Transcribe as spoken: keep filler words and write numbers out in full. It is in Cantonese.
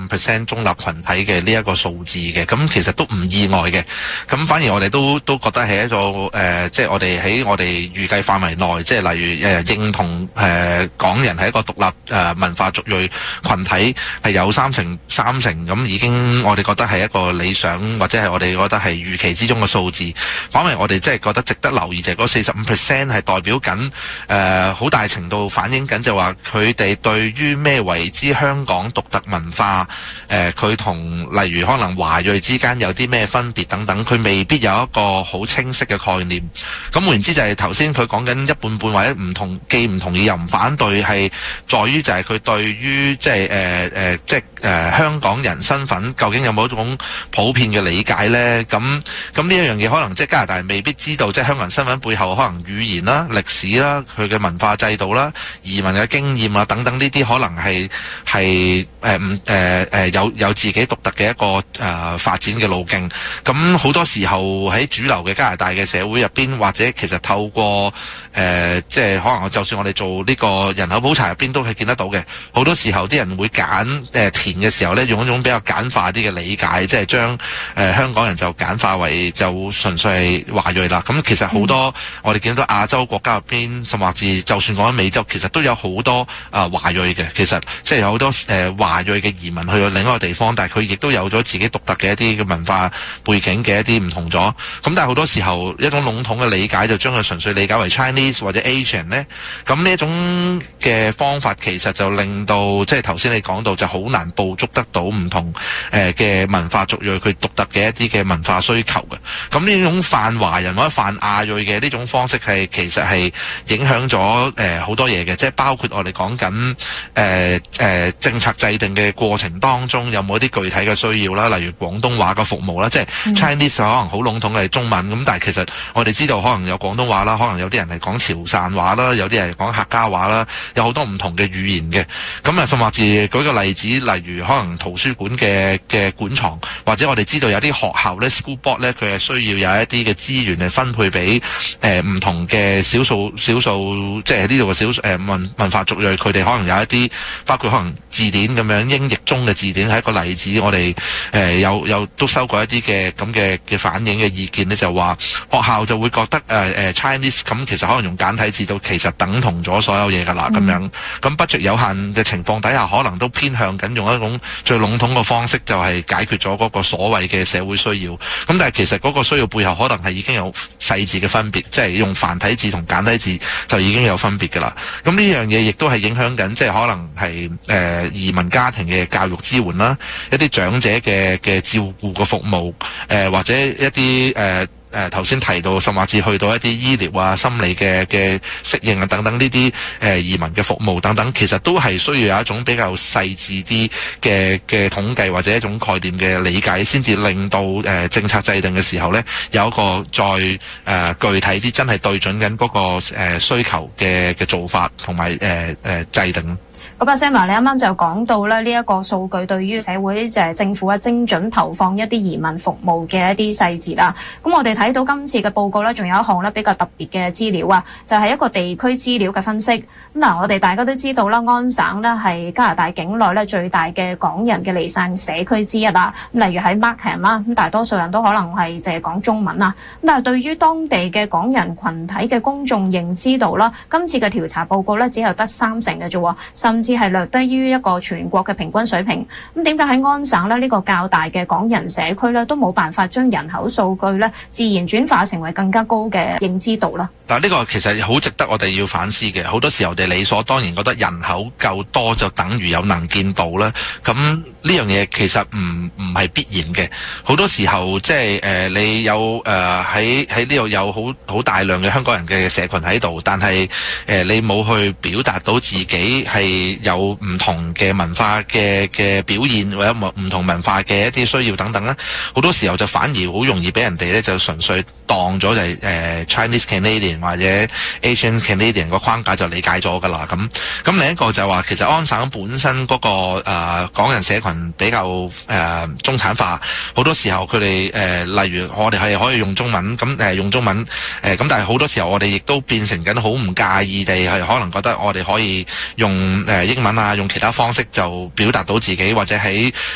percent 中立群體嘅呢一個數字嘅，咁其實都唔意外嘅。咁反而我哋都都覺得係一個誒、呃，即係我哋喺我哋預計範圍內，即係例如誒、呃、認同誒、呃、港人係一個獨立誒、呃、文化族裔群體係有三成三成，咁已經我哋覺得係一個理想，或者係我哋覺得係預期之中嘅數字。反為我哋即係覺得值得留意就係嗰四十五 percent 係代表緊誒好大程度反映緊就話佢哋對於咩為之香港獨特文化誒佢同例如可能華裔之間有啲咩分別等等，佢未必有一個好清晰嘅概念。咁換言之就係頭先佢講緊一半半或者唔同，既唔同意又唔反對，係在於就係佢對於即係誒誒即係誒、呃、香港人身份究竟有冇一種普遍嘅理解咧？咁咁呢一樣嘢可能即係加拿大未必知道，即係香港人身份背後可能語言啦、歷史啦、佢嘅文化制度啦、移民嘅經驗啊等等呢啲可能係係誒唔誒誒有有自己獨特嘅一個誒、呃、發展嘅路徑。咁好多時候喺主流嘅加拿大嘅社會入邊，或者其實透過誒、呃、即係可能就算我哋做呢個人口普查入邊都係見得到嘅。好多時候啲人會揀誒、呃、填嘅時候咧，用一種比較簡化啲嘅理解，即係將誒、呃、香港人就簡化為就純粹係華裔啦。咁其實好多、嗯、我哋見到亞洲國家入邊，甚至就算講緊美洲，其實都有好多啊、呃、華裔嘅。其實即係有好多誒、呃、華裔嘅移民去到另一個地方，但係佢亦都有咗自己獨特嘅一啲嘅文化背景嘅一啲唔同咗。咁但係好多時候一種籠統嘅理解就將佢純粹理解為 Chinese 或者 Asian 咧。咁呢一種嘅方法其實就令到即係頭先你講到就好難捕捉得到唔同誒嘅文化族裔佢獨特嘅一啲嘅文化需求嘅。咁呢種泛華人或者泛亞裔嘅呢種方式係其實係影響咗誒好多嘢嘅，即係包括我哋講緊誒誒政策制定嘅過程當中有冇一啲具體嘅需要啦，例如廣東話嘅服務啦，即係 Chinese 可能好籠統係中文咁，但係其實我哋知道可能有廣東話啦，可能有啲人係講潮汕話啦，有啲人係講客家話啦，有好多唔同嘅語言嘅。咁啊，甚至舉個例子，例如可能圖書館嘅嘅館藏，或者我哋知道有啲學校咧 school board 咧，佢係需要有一啲嘅資源嚟分配俾誒唔同嘅少數少數，即係呢度嘅少數誒文文化族裔，佢哋可能有一啲包括可能字典咁樣英譯中嘅字典係一個例子。我哋誒、呃、有有都收過一啲嘅咁嘅嘅反映嘅意見咧，就話學校就會覺得誒誒、呃、Chinese 咁其實可能用簡體字都其實等同咗所有嘢㗎啦咁樣。咁 budget 有限嘅情況底下，可能都偏向緊用一種最籠統嘅方式，就係解決咗嗰個所謂嘅社會需要。咁但係其實嗰個需要背後可能係已經有細緻嘅分別，即係用繁體字同簡體字就已經有分別㗎啦。咁呢樣嘢亦都係影響緊，即係可能係誒、呃、移民家庭嘅教育支援啦，一啲長者嘅嘅照顧嘅服務，誒、呃、或者一啲誒誒頭先提到，甚至去到一啲醫療啊、心理嘅嘅適應啊等等呢啲誒移民嘅服務等等，其實都係需要有一種比較細緻啲嘅嘅統計或者一種概念嘅理解，先至令到誒、呃、政策制定嘅時候咧，有一個再誒、呃、具體啲，真係對準緊嗰個誒、呃、需求嘅嘅做法同埋誒誒制定。 咁阿 Sam，你啱啱就講到咧呢一個數據對於社會就係政府啊精準投放一啲移民服務嘅一啲細節啦。咁我哋睇到今次嘅報告咧，仲有一項咧比較特別嘅資料啊，就係、是、一個地區資料嘅分析。咁嗱，我哋大家都知道啦，安省咧係加拿大境內咧最大嘅港人嘅離散社區之一啦。咁例如喺 Markham 啦，咁大多數人都可能係淨係講中文啊。咁但係對於當地嘅港人群體嘅公眾認知度啦，今次嘅調查報告咧只有得三成嘅啫，甚至係略低於一個全國嘅平均水平。咁點解喺安省咧呢個較大嘅港人社區咧都冇辦法將人口數據咧自然轉化成為更加高嘅認知度啦？ 嗱，呢個其實好值得我哋要反思嘅。好多時候我哋理所當然覺得人口夠多就等於有能見度啦。咁呢樣嘢其實唔唔係必然嘅。好多時候即係誒你有誒喺喺呢度有好好大量嘅香港人嘅社群喺度，但係誒、呃、你冇去表達到自己係有唔同嘅文化嘅嘅表現，或者唔同文化嘅一啲需要等等啦，好多時候就反而好容易俾人哋咧就純粹當咗就係誒 Chinese Canadian 或者 Asian Canadian 個框架就理解咗㗎啦。咁咁另一個就係話其實安省本身嗰、那個誒、呃、港人社群比較誒、呃、中產化，好多時候佢哋誒例如我哋係可以用中文，咁誒、呃、用中文誒咁、呃，但係好多時候我哋亦都變成緊好唔介意地係可能覺得我哋可以用誒、呃、英文啊，用其他方式就表達到自己，或者喺